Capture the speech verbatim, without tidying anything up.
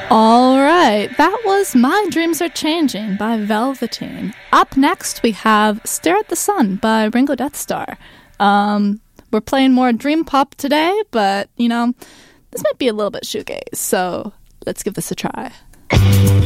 All right, that was My Dreams Are Changing by Velveteen. Up next, we have Stare at the Sun by Ringo Death Star. Um, we're playing more dream pop today, but, you know, this might be a little bit shoegaze, so let's give this a try.